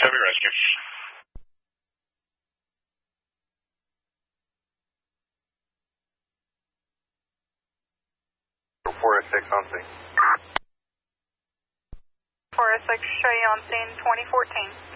Chevy Rescue. 406 on scene. 406, show you on scene 2014.